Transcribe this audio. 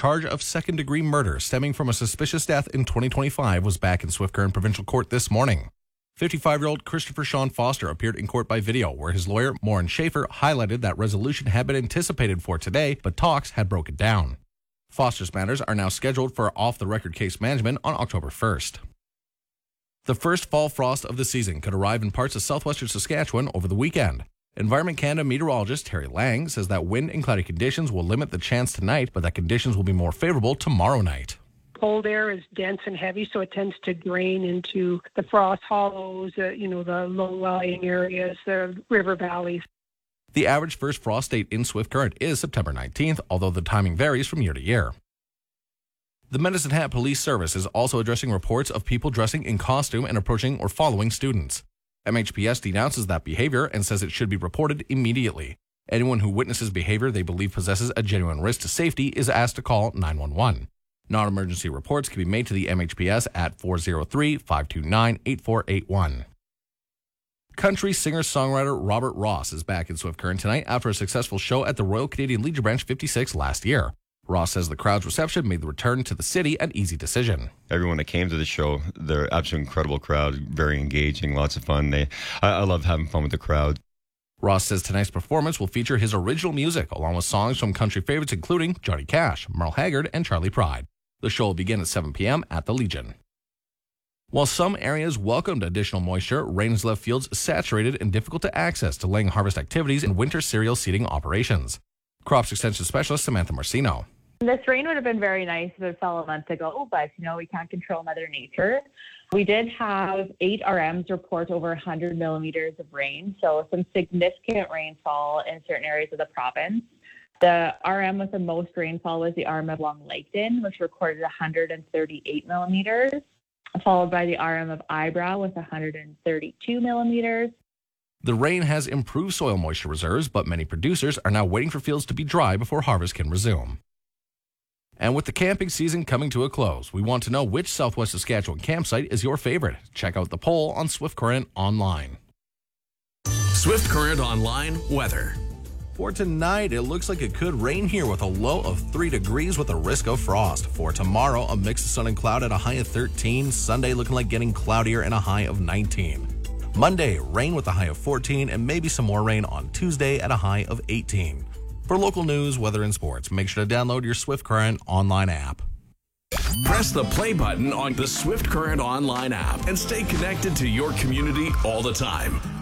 charge of second-degree murder stemming from a suspicious death in 2025 was back in Swift Current Provincial Court this morning. 55-year-old Christopher Sean Foster appeared in court by video, where his lawyer, Maureen Schaefer, highlighted that resolution had been anticipated for today, but talks had broken down. Foster's matters are now scheduled for off-the-record case management on October 1st. The first fall frost of the season could arrive in parts of southwestern Saskatchewan over the weekend. Environment Canada meteorologist Terry Lang says that wind and cloudy conditions will limit the chance tonight, but that conditions will be more favorable tomorrow night. Cold air is dense and heavy, so it tends to drain into the frost hollows, the low-lying areas, the river valleys. The average first frost date in Swift Current is September 19th, although the timing varies from year to year. The Medicine Hat Police Service is also addressing reports of people dressing in costume and approaching or following students. MHPS denounces that behavior and says it should be reported immediately. Anyone who witnesses behavior they believe possesses a genuine risk to safety is asked to call 911. Non-emergency reports can be made to the MHPS at 403-529-8481. Country singer-songwriter Robert Ross is back in Swift Current tonight after a successful show at the Royal Canadian Legion Branch 56 last year. Ross says the crowd's reception made the return to the city an easy decision. Everyone that came to the show, they're absolutely incredible crowd, very engaging, lots of fun. I love having fun with the crowd. Ross says tonight's performance will feature his original music, along with songs from country favorites including Johnny Cash, Merle Haggard, and Charlie Pride. The show will begin at 7 p.m. at the Legion. While some areas welcomed additional moisture, rain has left fields saturated and difficult to access, delaying harvest activities and winter cereal seeding operations. Crops Extension Specialist Samantha Marcino. This rain would have been very nice if it fell a month ago, but we can't control Mother Nature. We did have 8 RMs report over 100 millimeters of rain, so some significant rainfall in certain areas of the province. The RM with the most rainfall was the RM of Long Laketon, which recorded 138 millimeters, followed by the RM of Eyebrow with 132 millimeters. The rain has improved soil moisture reserves, but many producers are now waiting for fields to be dry before harvest can resume. And with the camping season coming to a close, we want to know which Southwest Saskatchewan campsite is your favorite. Check out the poll on Swift Current Online. Swift Current Online weather. For tonight, it looks like it could rain here with a low of 3 degrees with a risk of frost. For tomorrow, a mix of sun and cloud at a high of 13. Sunday looking like getting cloudier and a high of 19. Monday, rain with a high of 14 and maybe some more rain on Tuesday at a high of 18. For local news, weather, and sports, make sure to download your Swift Current Online app. Press the play button on the Swift Current Online app and stay connected to your community all the time.